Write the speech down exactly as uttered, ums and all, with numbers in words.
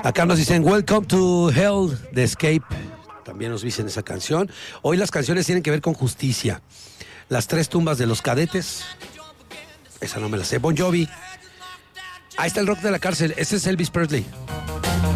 Acá nos dicen Welcome to Hell de Escape. También nos dicen esa canción. Hoy las canciones tienen que ver con justicia. Las tres tumbas de los cadetes. Esa no me la sé. Bon Jovi. Ahí está el rock de la cárcel. Ese es Elvis Presley.